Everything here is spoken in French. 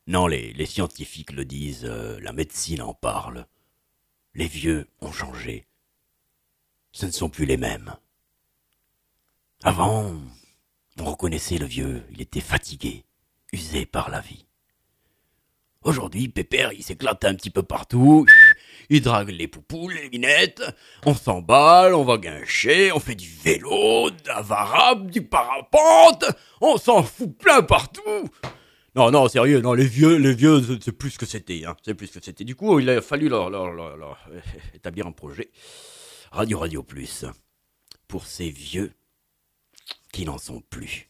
Non, les scientifiques le disent, la médecine en parle. Les vieux ont changé. Ce ne sont plus les mêmes. Avant, on reconnaissait le vieux, il était fatigué, usé par la vie. Aujourd'hui, Pépère, il s'éclate un petit peu partout, il drague les poupoules, les minettes, on s'emballe, on va guincher, on fait du vélo, de la varap, du parapente, on s'en fout plein partout. Non, non, sérieux, non, les vieux, c'est plus ce que c'était, hein, c'est plus ce que c'était. Du coup, il a fallu leur établir un projet, Radio Plus, pour ces vieux qui n'en sont plus.